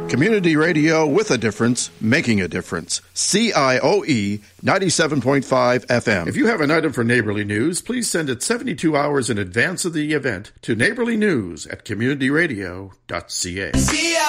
Community radio with a difference, making a difference. CIOE 97.5 FM. If you have an item for Neighborly News, please send it 72 hours in advance of the event to neighborlynews@communityradio.ca.